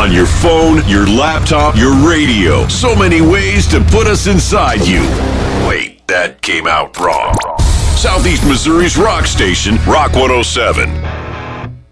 on your phone, your laptop, your radio. So many ways to put us inside you. Wait, that came out wrong. Southeast Missouri's rock station, Rock 107.